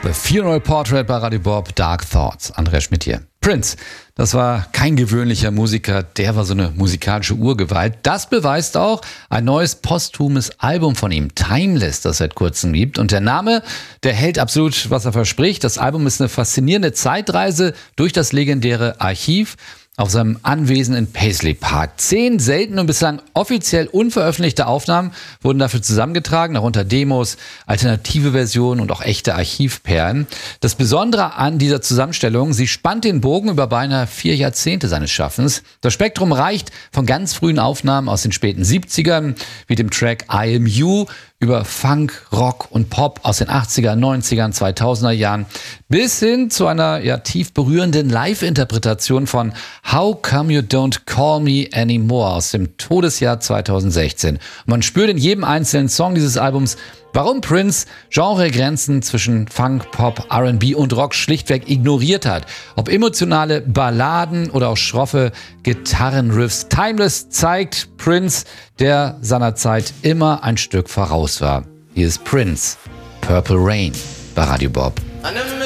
The Funeral Portrait bei Radio Bob, Dark Thoughts. Andreas Schmidt hier. Prince, das war kein gewöhnlicher Musiker, der war so eine musikalische Urgewalt. Das beweist auch ein neues posthumes Album von ihm, Timeless, das es seit kurzem gibt. Und der Name, der hält absolut, was er verspricht. Das Album ist eine faszinierende Zeitreise durch das legendäre Archiv auf seinem Anwesen in Paisley Park. 10 seltene und bislang offiziell unveröffentlichte Aufnahmen wurden dafür zusammengetragen, darunter Demos, alternative Versionen und auch echte Archivperlen. Das Besondere an dieser Zusammenstellung, sie spannt den Bogen über beinahe 4 Jahrzehnte seines Schaffens. Das Spektrum reicht von ganz frühen Aufnahmen aus den späten 70ern, wie dem Track I Am You, über Funk, Rock und Pop aus den 80er, 90ern, 2000er Jahren bis hin zu einer tief berührenden Live-Interpretation von How Come You Don't Call Me Anymore aus dem Todesjahr 2016. Und man spürt in jedem einzelnen Song dieses Albums, warum Prince Genregrenzen zwischen Funk, Pop, R&B und Rock schlichtweg ignoriert hat. Ob emotionale Balladen oder auch schroffe Gitarrenriffs. Timeless zeigt Prince, der seiner Zeit immer ein Stück voraus war. Hier ist Prince, Purple Rain bei Radio Bob.